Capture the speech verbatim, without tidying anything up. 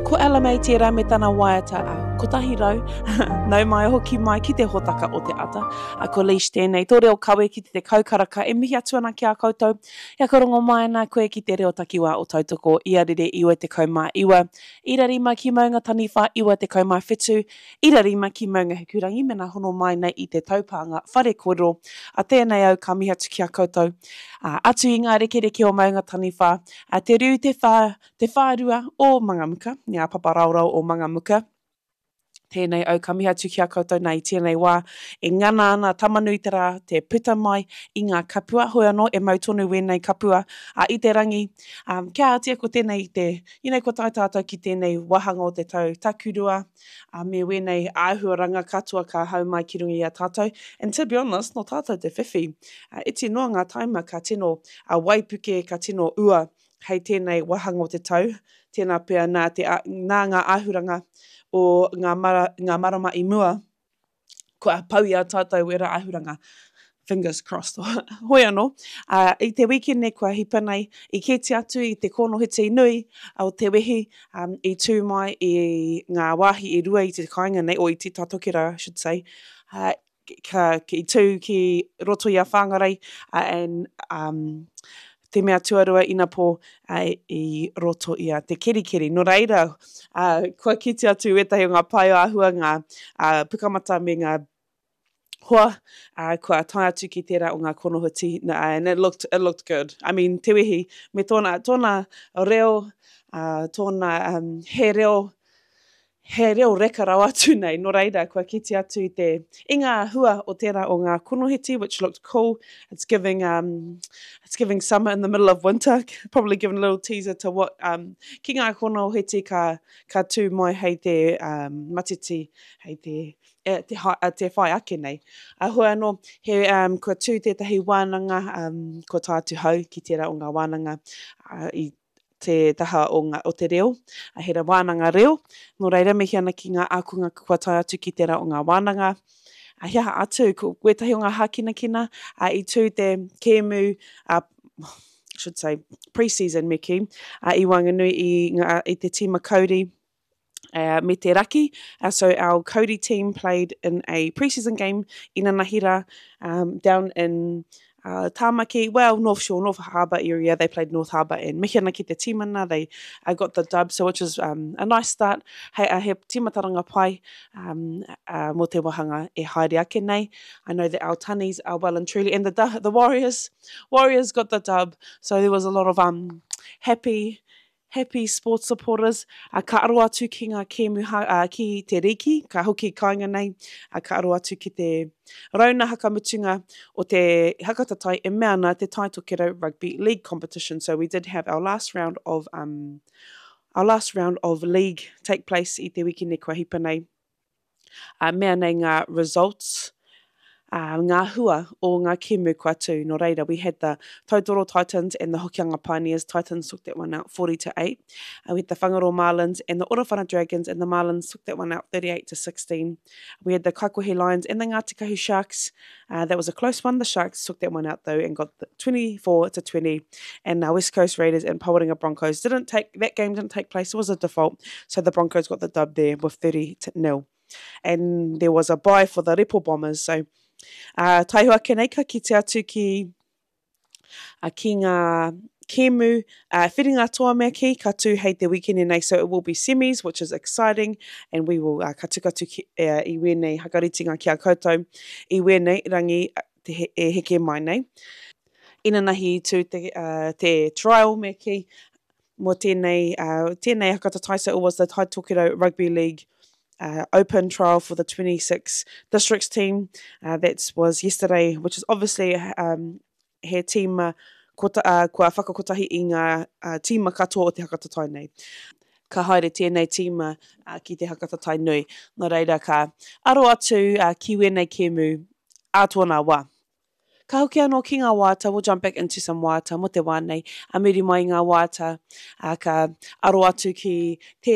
Ko ala mai tērā me tana waiata au. Ko tahi rau, nau mai hoki mai ki te hotaka o te ata. A ko leash tēnei, tō reo kawe ki te kaukaraka, e mihi atu ana ki a koutou. Ia ka rongo mai ana koe ki te reo takiwa o tautoko, ia rere iwa te kaumā iwa. Ira rima ki maunga taniwha, iwa te kaumā whetu. Ira rima ki maunga hekurangi, mena hono mai nei i te taupanga whare koro. A tēnei au ka mihi atu ki a koutou. Uh, atu i ngā rekereke o maunga taniwha, uh, te riu te, wha, te whārua o Mangamuka, ngā paparaurau o Mangamuka. Tēnei au ka mihi atu ki a koutou nei tēnei wā e ngana ana tamanuitara te puta mai i ngā kapua. Hoi anō e mau tonu wēnei kapua a i te rangi. Um, kia atia ko tēnei te, you know, ko tai tātou ki tēnei wahanga o te tau takurua. Uh, me wēnei āhuaranga katoa ka hau mai ki rungi a tātou. And to be honest, no tātou te whiwhi. Uh, iti noa ngā taima ka tino a uh, waipuke, ka tino ua hei tēnei wahanga o te tau. Tēnā pēr nā, te, nā ngā āhuranga o ngā, mara, ngā marama i mua, ko a pau i a tātou wera ahuranga. Fingers crossed. Hoi anō. Uh, I te weekend ne kua hipa nei, i keti atu i te kono hiti nui, au te wehi, um, i tū mai i ngā wāhi i rua i te kāinga nei, o i te tatokera, I should say. Uh, ka, ki tū ki roto i a whāngarei, uh, and um, te mea tuarua ina pō uh, i roto i a te kerikeri. No reira, uh, kua kiti atu etahi o ngā pai āhua, ngā uh, pukamata me ngā hoa, uh, kua tai atu ki tērā o ngā konohuti, and it looked, it looked good. I mean, te wehi, me tōna, tōna reo, uh, tōna um, he reo, he reo reka rau atu nei, no reira, kua kiti atu i te i ngā hua o tērā o ngā konohiti, which looked cool. It's giving um, it's giving summer in the middle of winter, probably giving a little teaser to what, um, ki ngā konohiti ka, ka tū mai hei te um, matiti, hei te, e, te, ha, te whai ake nei. A hoi anō, he um, kua tū tētahi wānanga, um, ko tātu hau ki tērā o ngā wānanga uh, i te taha o, ngā, o te reo, a hera wānanga reo. No reira mehi ana ki ngā ākunga kua tai atu ki tērā o ngā wānanga. A hea atu, ko wetahi o ngā hākina kina, a i tū te kēmu, a, should say, pre-season me ki, a i Wanganui i, ngā, i te tima Kauri, Uh, me te raki. Uh, so our Kauri team played in a pre-season game in Nanahira, um, down in uh, Tāmaki, well, North Shore, North Harbour area. They played North Harbour in Mihiana ki te timana. They uh, got the dub, so which was um, a nice start. Hei, uh, he timataranga pai um, uh, mo te wahanga e haere ake nei. I know that our Tunnies are well and truly, and the, the Warriors, Warriors got the dub, so there was a lot of um, happy happy sports supporters. Uh, ka aro atu ki ngā kēmu uh, ki te riki, ka hoki kāinga nei, uh, ka aro atu ki te rauna hakamutunga o te hakatatai e mea ana te Taitokera Rugby League competition. So we did have our last round of um our last round of league take place i te wiki ne kua hipa nei. Uh, mea nei ngā results. Uh, ngā hua o ngā kēmu kua tū. No reira, we had the Tautoro Titans and the Hokianga Pioneers. Titans took that one out forty to eight. Uh, we had the Whangaroa Marlins and the Orowhana Dragons, and the Marlins took that one out thirty-eight to sixteen. We had the Kaikohe Lions and the Ngāti Kahu Sharks. Uh, that was a close one. The Sharks took that one out though and got the twenty-four to twenty. And our West Coast Raiders and Pawaringa Broncos didn't take, that game didn't take place. It was a default. So the Broncos got the dub there with thirty to nil. And there was a bye for the Repo Bombers. So Uh, taihua ke nei ka ki te atu ki, uh, ki ngā kēmu, uh, whiringa toa mea ki, ka tū hei te weekend nei, so it will be semis, which is exciting, and we will uh, ka tukatu ki, uh, i wēnei hakaritinga ki a koutou, i wēnei rangi te he, e heke mai nei. Ina nahi tū te, uh, te trial mea ki, mo tēnei, uh, tēnei hakatatai, so it was the Taitokera Rugby League Uh, open trial for the twenty-six districts team. Uh, that was yesterday, which is obviously um, he tīma kota, uh, kua whakakotahi i ngā uh, tīma katoa o te hakatatai nei. Ka haere tēnei tīma uh, ki te hakatatai nui. Nā reira ka aro atu uh, ki wēnei kēmu ātuana wā. Ka hoki anō ki ngā wāta, we'll jump back into some wāta mo te wānei. A muri mai ngā wāta, uh, ka aro atu ki te